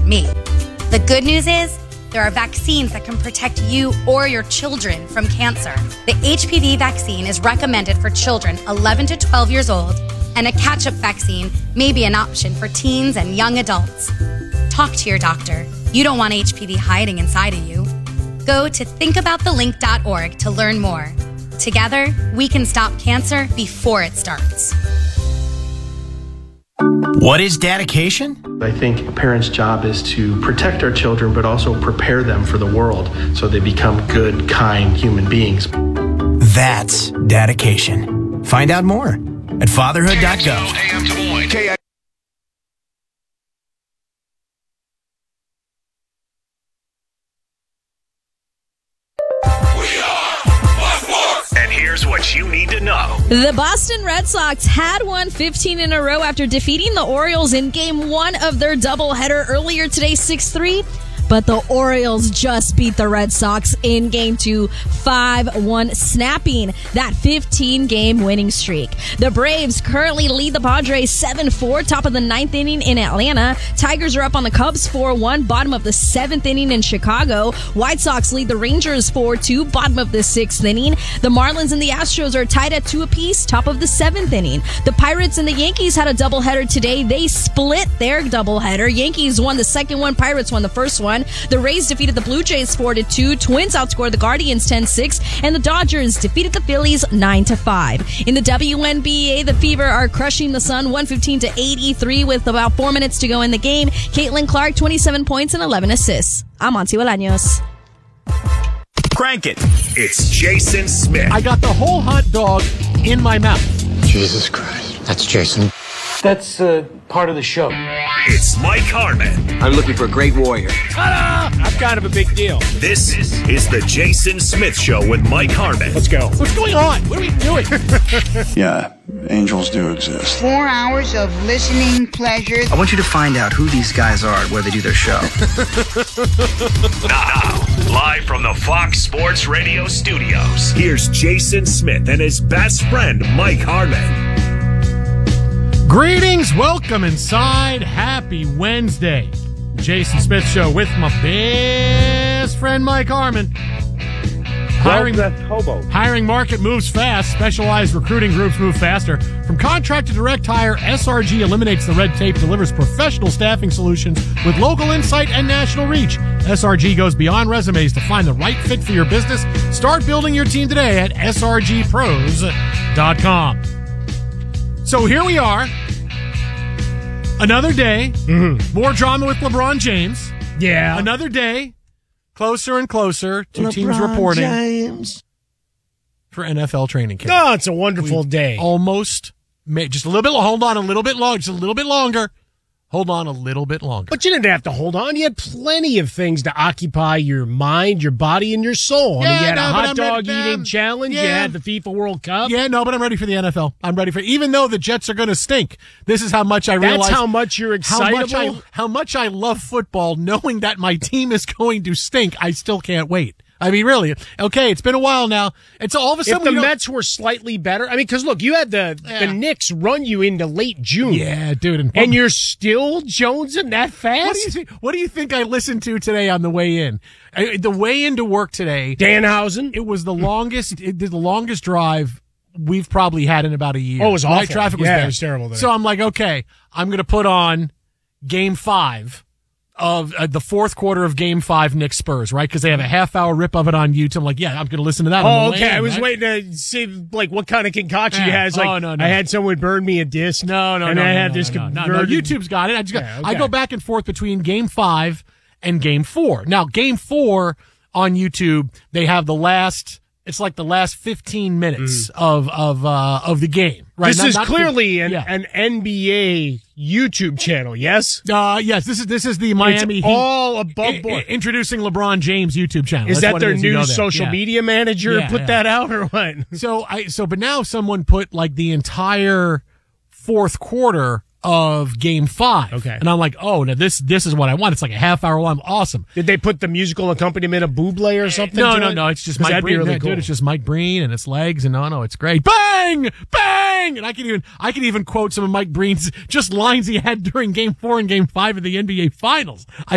isn't me. The good news is there are vaccines that can protect you or your children from cancer. The HPV vaccine is recommended for children 11 to 12 years old, and a catch-up vaccine may be an option for teens and young adults. Talk to your doctor. You don't want HPV hiding inside of you. Go to thinkaboutthelink.org to learn more. Together, we can stop cancer before it starts. What is dedication? I think a parent's job is to protect our children, but also prepare them for the world so they become good, kind human beings. That's dedication. Find out more at fatherhood.gov. And here's what you need to know. The Boston Red Sox had won 15 in a row after defeating the Orioles in Game 1 of their doubleheader earlier today, 6-3. But the Orioles just beat the Red Sox in Game 2, 5-1, snapping that 15-game winning streak. The Braves currently lead the Padres 7-4, top of the 9th inning in Atlanta. Tigers are up on the Cubs 4-1, bottom of the 7th inning in Chicago. White Sox lead the Rangers 4-2, bottom of the 6th inning. The Marlins and the Astros are tied at 2 apiece, top of the 7th inning. The Pirates and the Yankees had a doubleheader today. They split their doubleheader. Yankees won the second one, Pirates won the first one. The Rays defeated the Blue Jays 4-2. Twins outscored the Guardians 10-6. And the Dodgers defeated the Phillies 9-5. In the WNBA, the Fever are crushing the Sun 115-83 with about 4 minutes to go in the game. Caitlin Clark, 27 points and 11 assists. I'm Monty Bolaños. Crank it. It's Jason Smith. I got the whole hot dog in my mouth. Jesus Christ. That's Jason. That's part of the show. It's Mike Harmon. I'm looking for a great warrior. Ta-da! I'm kind of a big deal. This is the Jason Smith Show with Mike Harmon. Let's go. What's going on? What are we doing? Yeah, angels do exist. 4 hours of listening pleasures. I want you to find out who these guys are and where they do their show. Now, live from the Fox Sports Radio studios, here's Jason Smith and his best friend, Mike Harmon. Greetings, welcome inside. Happy Wednesday. Jason Smith Show with my best friend Mike Harmon. Hiring market moves fast. Specialized recruiting groups move faster. From contract to direct hire, SRG eliminates the red tape, delivers professional staffing solutions with local insight and national reach. SRG goes beyond resumes to find the right fit for your business. Start building your team today at srgpros.com. So here we are. Another day. Mm-hmm. More drama with LeBron James. Yeah. Another day. Closer and closer to teams reporting James for NFL training camp. Oh, it's a wonderful day. Almost made just a little bit. Hold on a little bit longer. Just a little bit longer. Hold on a little bit longer. But you didn't have to hold on. You had plenty of things to occupy your mind, your body, and your soul. Yeah, I mean, you had a hot I'm dog ready, eating challenge. Yeah. You had the FIFA World Cup. Yeah, no, but I'm ready for the NFL. I'm ready for even though the Jets are going to stink. This is how much I realize. That's how much you're excitable. How much I love football, knowing that my team is going to stink. I still can't wait. I mean, really. Okay, it's been a while now. It's all of a sudden. If the Mets were slightly better, I mean, because look, you had the Knicks run you into late June. Yeah, dude, and you're still jonesing that fast. What do you think I listened to today on the way in? The way into work today, Danhausen. It was the longest. It did the longest drive we've probably had in about a year. Oh, it was awful. Right? Traffic was bad. bad. It was terrible today. So I'm like, okay, I'm going to put on Game 5. Of the fourth quarter of Game 5 Knicks Spurs, right? Because they have a half-hour rip of it on YouTube. I'm like, yeah, I'm going to listen to that. Oh, okay. I was waiting to see like what kind of concoction you had. Like, no. I had someone burn me a disc. No. YouTube's got it. I go back and forth between Game 5 and Game 4. Now, Game 4 on YouTube, they have the last. It's like the last 15 minutes of the game. Right? This is clearly an NBA YouTube channel, yes? Yes, this is the Miami Heat. All above board. Introducing LeBron James YouTube channel. Is that their new social media manager put that out or what? But now someone put like the entire fourth quarter of Game 5. Okay. And I'm like, oh, now this is what I want. It's like a half hour long. Awesome. Did they put the musical accompaniment of Bublé or something? No. It's just Mike Breen. Really cool. Dude, it's just Mike Breen and its legs. And no, it's great. Bang! Bang! And I can even quote some of Mike Breen's just lines he had during Game 4 and Game 5 of the NBA Finals.